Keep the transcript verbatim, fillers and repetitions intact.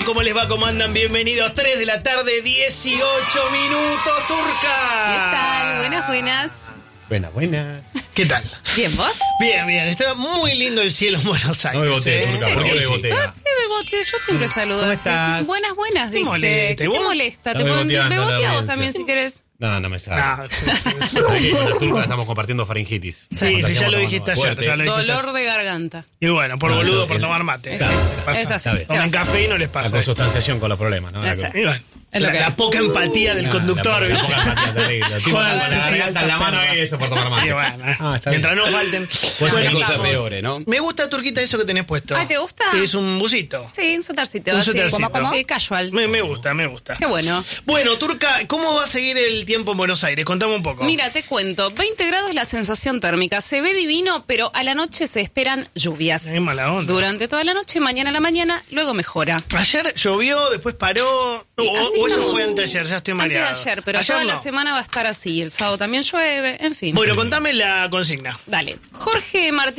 ¿Cómo les va? ¿Cómo andan? Bienvenidos. tres de la tarde, dieciocho minutos, Turca. ¿Qué tal? Buenas, buenas. Buenas, buenas. ¿Qué tal? ¿Bien, vos? Bien, bien. Está muy lindo el cielo en Buenos Aires. No me boté, ¿eh? Turca. ¿Por qué me boté? Ah, ¿qué me boté? Yo siempre saludo ¿Cómo así. estás? Buenas, buenas, ¿Te dije. molesta? ¿Qué te ¿Vos? molesta? No Te me pon- boteando me la botea vos audiencia. también si querés. No, no me sale. No, sí, sí, sí. Aquí con la turca estamos compartiendo faringitis. Sí, sí, ya lo dijiste ayer. Fuerte. Ya lo dijiste Dolor ayer. de garganta. Y bueno, por No, boludo, no, por el- tomar mate. Es, ¿Qué es pasa? así. Está bien. Toman café y no les La pasa. consustanciación con los problemas, ¿no? La, Esa. Y bueno, Es lo la, que la es. poca empatía del la- conductor. La, la ¿viste? poca empatía terrible. Tipo, Joder, con sí, la sí, garganta en la mano y eso por tomar mate. Y bueno, eh. Ah, está mientras bien. no falten. Pues Bueno, hay cosas estamos. peores, ¿no? me gusta, Turquita, eso que tenés puesto. Ay, ¿te gusta? Es un busito. Sí, un suétercito. Un así. suétercito. ¿Cómo, cómo? Sí, casual. Me, me gusta, me gusta. Qué bueno. Bueno, Turca, ¿cómo va a seguir el tiempo en Buenos Aires? Contame un poco. Mira, te cuento. veinte grados la sensación térmica. Se ve divino, pero a la noche se esperan lluvias. Qué mala onda. Durante toda la noche, mañana a la mañana, luego mejora. Ayer llovió, después paró. Y O, así o eso estamos. fue anteayer, ya estoy mareado. Antes de ayer, pero Ayer toda la no. semana va a estar así. El sábado también llueve, en fin. Bueno, contame la consigna. Dale. Jorge Martínez.